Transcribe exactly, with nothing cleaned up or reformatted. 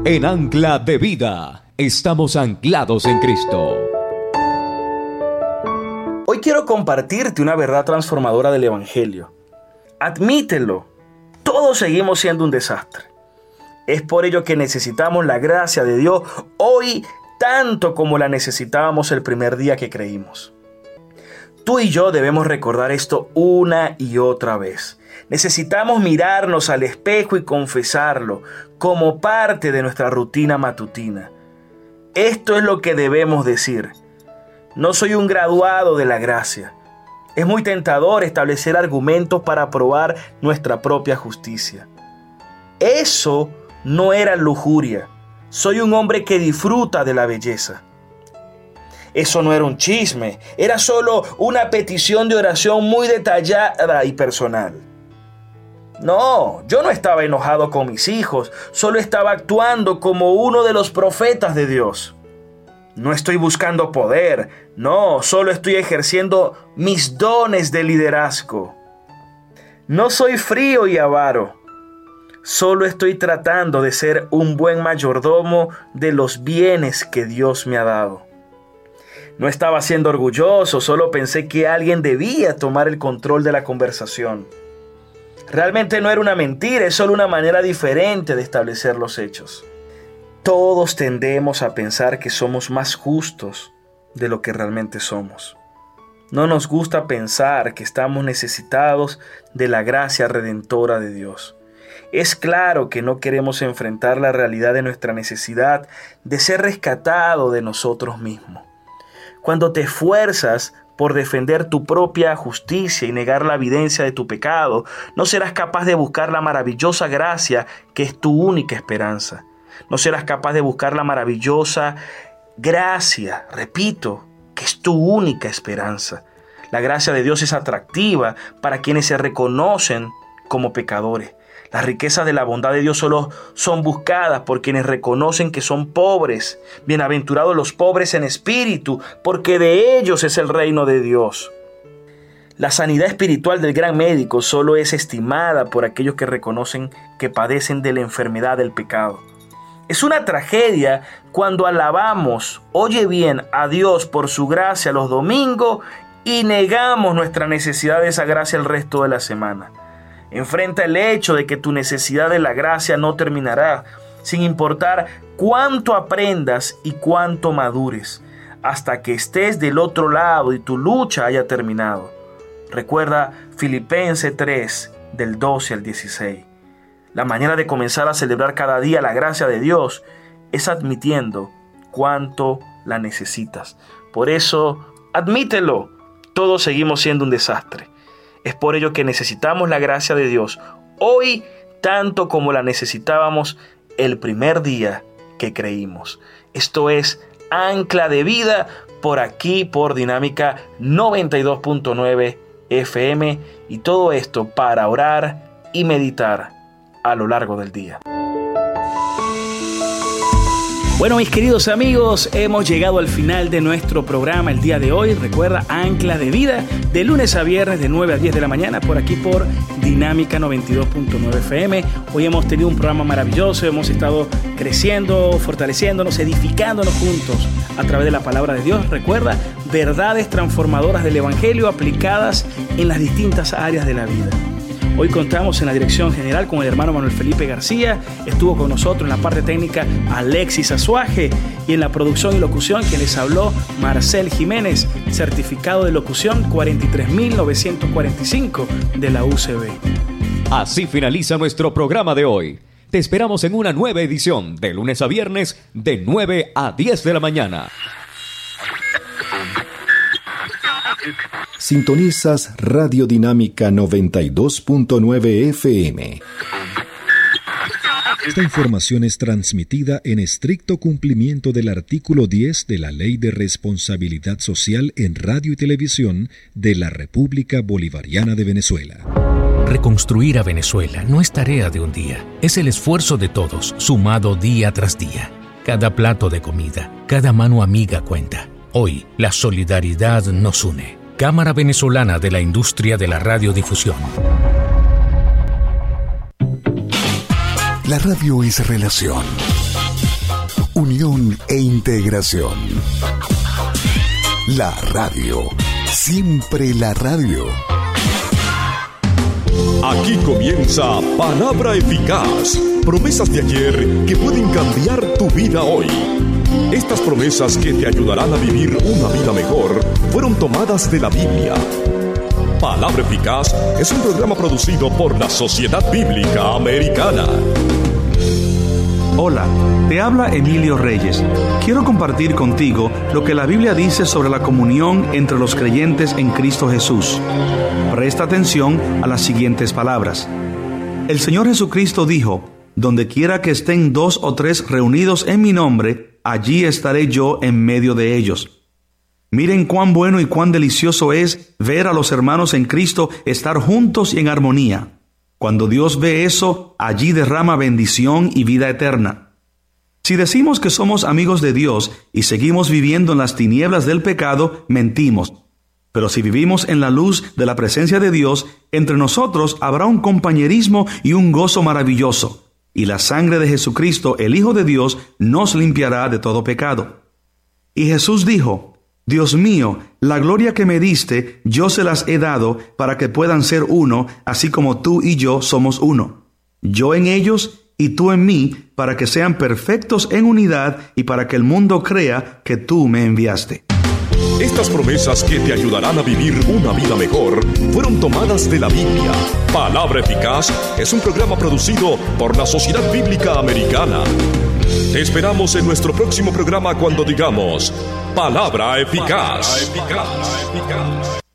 En Ancla de Vida, estamos anclados en Cristo. Hoy quiero compartirte una verdad transformadora del Evangelio. Admítelo, todos seguimos siendo un desastre. Es por ello que necesitamos la gracia de Dios hoy tanto como la necesitábamos el primer día que creímos. Tú y yo debemos recordar esto una y otra vez. Necesitamos mirarnos al espejo y confesarlo como parte de nuestra rutina matutina. Esto es lo que debemos decir. No soy un graduado de la gracia. Es muy tentador establecer argumentos para probar nuestra propia justicia. Eso no era lujuria. Soy un hombre que disfruta de la belleza. Eso no era un chisme, era solo una petición de oración muy detallada y personal. No, yo no estaba enojado con mis hijos, solo estaba actuando como uno de los profetas de Dios. No estoy buscando poder, no, solo estoy ejerciendo mis dones de liderazgo. No soy frío y avaro, solo estoy tratando de ser un buen mayordomo de los bienes que Dios me ha dado. No estaba siendo orgulloso, solo pensé que alguien debía tomar el control de la conversación. Realmente no era una mentira, es solo una manera diferente de establecer los hechos. Todos tendemos a pensar que somos más justos de lo que realmente somos. No nos gusta pensar que estamos necesitados de la gracia redentora de Dios. Es claro que no queremos enfrentar la realidad de nuestra necesidad de ser rescatado de nosotros mismos. Cuando te esfuerzas por defender tu propia justicia y negar la evidencia de tu pecado, no serás capaz de buscar la maravillosa gracia que es tu única esperanza. No serás capaz de buscar la maravillosa gracia, repito, que es tu única esperanza. La gracia de Dios es atractiva para quienes se reconocen como pecadores. Las riquezas de la bondad de Dios solo son buscadas por quienes reconocen que son pobres. Bienaventurados los pobres en espíritu, porque de ellos es el reino de Dios. La sanidad espiritual del gran médico solo es estimada por aquellos que reconocen que padecen de la enfermedad del pecado. Es una tragedia cuando alabamos, oye bien, a Dios por su gracia los domingos y negamos nuestra necesidad de esa gracia el resto de la semana. Enfrenta el hecho de que tu necesidad de la gracia no terminará, sin importar cuánto aprendas y cuánto madures, hasta que estés del otro lado y tu lucha haya terminado. Recuerda Filipenses tres, del doce al dieciséis. La manera de comenzar a celebrar cada día la gracia de Dios es admitiendo cuánto la necesitas. Por eso, admítelo, todos seguimos siendo un desastre. Es por ello que necesitamos la gracia de Dios hoy tanto como la necesitábamos el primer día que creímos. Esto es Ancla de Vida por aquí por Dinámica noventa y dos punto nueve F M y todo esto para orar y meditar a lo largo del día. Bueno, mis queridos amigos, hemos llegado al final de nuestro programa el día de hoy. Recuerda, Ancla de Vida, de lunes a viernes de nueve a diez de la mañana, por aquí por Dinámica noventa y dos punto nueve F M. Hoy hemos tenido un programa maravilloso, hemos estado creciendo, fortaleciéndonos, edificándonos juntos a través de la palabra de Dios. Recuerda, verdades transformadoras del Evangelio aplicadas en las distintas áreas de la vida. Hoy contamos en la dirección general con el hermano Manuel Felipe García, estuvo con nosotros en la parte técnica Alexis Azuaje y en la producción y locución quien les habló Marcel Jiménez, certificado de locución cuarenta y tres mil novecientos cuarenta y cinco de la U C B. Así finaliza nuestro programa de hoy. Te esperamos en una nueva edición de lunes a viernes de nueve a diez de la mañana. Sintonizas Radio Dinámica noventa y dos punto nueve F M. Esta información es transmitida en estricto cumplimiento del artículo diez de la Ley de Responsabilidad Social en Radio y Televisión de la República Bolivariana de Venezuela. Reconstruir a Venezuela no es tarea de un día, es el esfuerzo de todos, sumado día tras día. Cada plato de comida, cada mano amiga cuenta. Hoy, la solidaridad nos une. Cámara Venezolana de la Industria de la Radiodifusión. La radio es relación. unión e integración. La radio, siempre la radio. Aquí comienza Palabra Eficaz, promesas de ayer que pueden cambiar tu vida hoy. Estas promesas que te ayudarán a vivir una vida mejor fueron tomadas de la Biblia. Palabra Eficaz es un programa producido por la Sociedad Bíblica Americana. Hola, te habla Emilio Reyes. Quiero compartir contigo lo que la Biblia dice sobre la comunión entre los creyentes en Cristo Jesús. Presta atención a las siguientes palabras. El Señor Jesucristo dijo: donde quiera que estén dos o tres reunidos en mi nombre, allí estaré yo en medio de ellos. Miren cuán bueno y cuán delicioso es ver a los hermanos en Cristo estar juntos y en armonía. Cuando Dios ve eso, allí derrama bendición y vida eterna. Si decimos que somos amigos de Dios y seguimos viviendo en las tinieblas del pecado, mentimos. Pero si vivimos en la luz de la presencia de Dios, entre nosotros habrá un compañerismo y un gozo maravilloso. Y la sangre de Jesucristo, el Hijo de Dios, nos limpiará de todo pecado. Y Jesús dijo: Dios mío, la gloria que me diste, yo se las he dado para que puedan ser uno, así como tú y yo somos uno. Yo en ellos y tú en mí, para que sean perfectos en unidad y para que el mundo crea que tú me enviaste. Estas promesas que te ayudarán a vivir una vida mejor fueron tomadas de la Biblia. Palabra Eficaz es un programa producido por la Sociedad Bíblica Americana. Te esperamos en nuestro próximo programa cuando digamos Palabra Eficaz. Palabra Eficaz.